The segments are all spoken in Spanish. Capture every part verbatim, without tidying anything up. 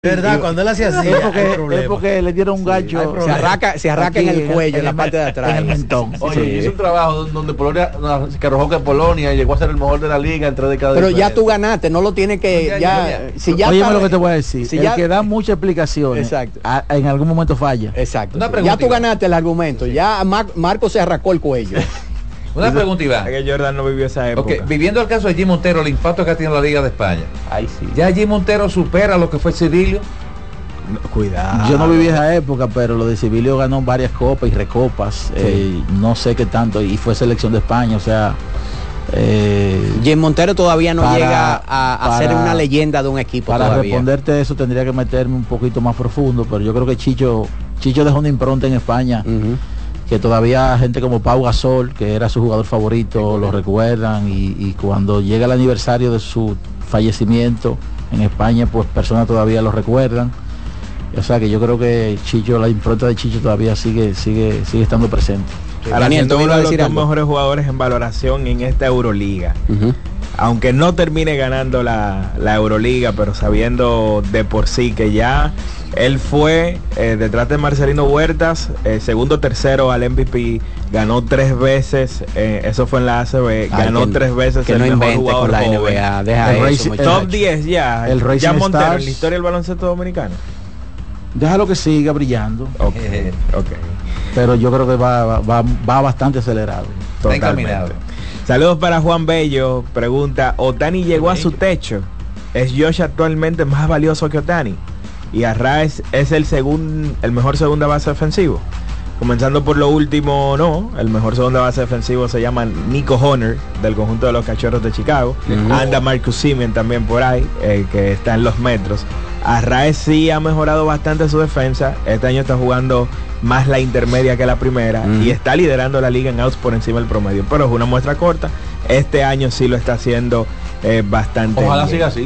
¿Verdad? Cuando él hacía así, es porque, es porque le dieron un gancho. Sí, se arraca, se arraca en el cuello, en, en la parte de atrás. En el mentón. Oye, sí. Hizo un trabajo donde Polonia, que arrojó que Polonia llegó a ser el mejor de la liga en tres décadas. Pero de ya tú ganaste, no lo tienes que. Ya, ya, ya, si ya Oye, lo que te voy a decir. Si el ya, que da muchas explicaciones, exacto. A, en algún momento falla. Exacto. Ya tú ganaste el argumento. Sí. Ya Mar Marco se arrancó el cuello. Una pregunta, Iván. Es que Jordan no vivió esa época. Okay. Viviendo el caso de Jim Montero, el impacto que ha tenido la Liga de España. Ay, sí. ¿Ya Jim Montero supera lo que fue Civilio? No, cuidado. Yo no viví esa época, pero lo de Civilio ganó varias copas y recopas. Sí. Eh, no sé qué tanto. Y fue selección de España, o sea... Eh, Jim Montero todavía no para, llega a, a para, ser una leyenda de un equipo. Para todavía. responderte eso tendría que meterme un poquito más profundo, pero yo creo que Chicho Chicho dejó una impronta en España. Uh-huh. Que todavía gente como Pau Gasol, que era su jugador favorito, lo recuerdan, y, y cuando llega el aniversario de su fallecimiento en España, pues personas todavía lo recuerdan. O sea que yo creo que Chicho, la impronta de Chicho todavía sigue sigue sigue estando presente. Sí. Ahora siendo uno de los dos mejores jugadores en valoración en esta Euroliga. Uh-huh. Aunque no termine ganando la, la Euroliga, pero sabiendo de por sí que ya él fue eh, detrás de Marcelino Huertas, eh, segundo, tercero al M V P, ganó tres veces, eh, eso fue en la A C B, Ay, ganó que, tres veces que el no mejor jugador con la joven. N B A, deja el eso, race, top diez ya, el ya Montero Stars, en la historia del baloncesto dominicano. Déjalo que siga brillando. Okay, okay. Pero yo creo que va, va, va bastante acelerado. Está encaminado. Saludos para Juan Bello. Pregunta, ¿Otani llegó a su techo? ¿Es Josh actualmente más valioso que Otani? Y Arraez es el segundo, el mejor segunda base defensivo. Comenzando por lo último, no. El mejor segunda base defensivo se llama Nico Honor, del conjunto de los Cachorros de Chicago. Uh-huh. Anda Marcus Semien también por ahí, eh, que está en los metros. Arraez sí ha mejorado bastante su defensa. Este año está jugando más la intermedia que la primera, uh-huh. y está liderando la liga en outs por encima del promedio. Pero es una muestra corta. Este año sí lo está haciendo eh, bastante Ojalá bien. siga así.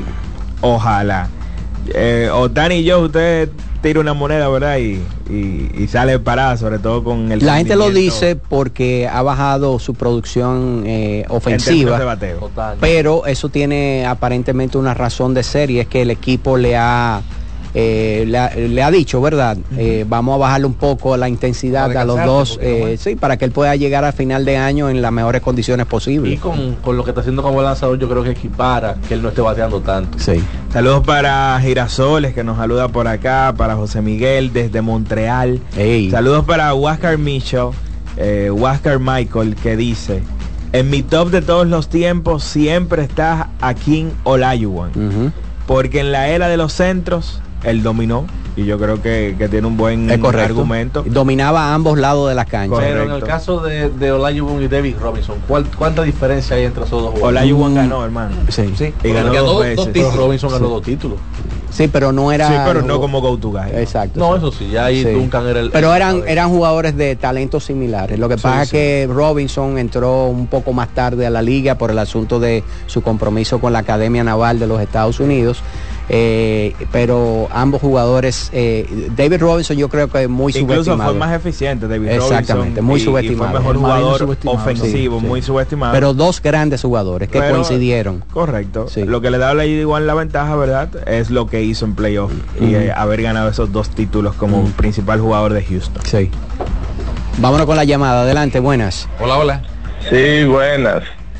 Ojalá. Eh, Otani y yo, usted tira una moneda, ¿verdad? Y, y, y sale parada, sobre todo con el... La gente lo dice porque ha bajado su producción eh, ofensiva, de bateo. Pero eso tiene aparentemente una razón de ser, y es que el equipo le ha eh, le, ha, le ha dicho, ¿verdad? Uh-huh. Eh, vamos a bajarle un poco la intensidad a los dos, eh, sí, para que él pueda llegar al final de año en las mejores condiciones posibles. Y con, con lo que está haciendo como lanzador, yo creo que equipara que él no esté bateando tanto. Sí. Saludos para Girasoles, que nos saluda por acá, para José Miguel desde Montreal. Hey. Saludos para Huáscar Micho, eh, Huáscar Michael, que dice: en mi top de todos los tiempos siempre está Akin Olajuwon, uh-huh. porque en la era de los centros él dominó, y yo creo que, que tiene un buen argumento. Dominaba a ambos lados de la cancha. Pero en el caso de, de Olajuwon y David Robinson, ¿cuál, ¿cuánta diferencia hay entre esos dos jugadores? Olajuwon mm. ganó, hermano. Sí, sí. Y ganó, ganó dos veces. Pero Robinson ganó sí. dos títulos. Sí, pero no era... Sí, pero no como go to guy. Exacto. No, sí. eso sí, ya ahí sí. Duncan era el... Pero eran, eran jugadores de talentos similares. Lo que sí, pasa es sí. que Robinson entró un poco más tarde a la liga por el asunto de su compromiso con la Academia Naval de los Estados Unidos. Eh, pero ambos jugadores, eh, David Robinson yo creo que es muy Incluso subestimado. Fue más eficiente David Exactamente, Robinson, muy y, subestimado. Y fue mejor jugador subestimado. ofensivo, sí, muy sí. subestimado. Pero dos grandes jugadores que pero, coincidieron. Correcto. Sí. Lo que le da a igual la ventaja, ¿verdad? Es lo que hizo en playoff mm. y eh, haber ganado esos dos títulos como mm. principal jugador de Houston. Sí. Vámonos con la llamada. Adelante, buenas. Hola, hola. Sí, buenas.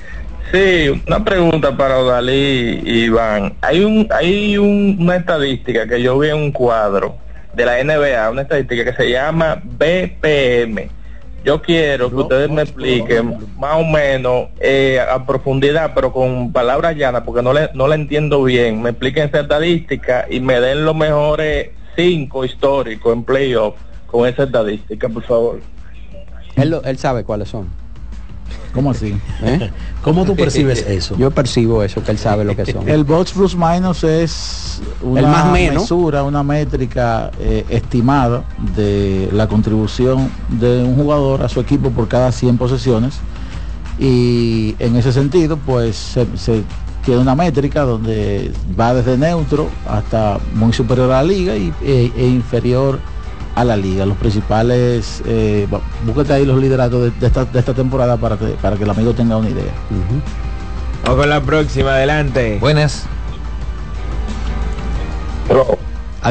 Sí, una pregunta para Odalí y Iván. Hay un, hay un, una estadística que yo vi en un cuadro de la N B A, una estadística que se llama B P M. Yo quiero que ustedes me expliquen más o menos eh, a profundidad, pero con palabras llanas, porque no le, no la entiendo bien. Me expliquen esa estadística y me den los mejores cinco históricos en playoff con esa estadística, por favor. Él, lo, él sabe cuáles son. ¿Cómo así? ¿Eh? ¿Cómo tú percibes eso? Yo percibo eso, que él sabe lo que son. El box plus minus es una el más menos. mesura, una métrica eh, estimada de la contribución de un jugador a su equipo por cada cien posesiones, y en ese sentido pues se, se tiene una métrica donde va desde neutro hasta muy superior a la liga y, e, e inferior a la liga. Los principales, eh, búsquete ahí los lideratos de, de, esta, de esta temporada para que, para que el amigo tenga una idea. Uh-huh. Vamos con la próxima, adelante. Buenas. Bro.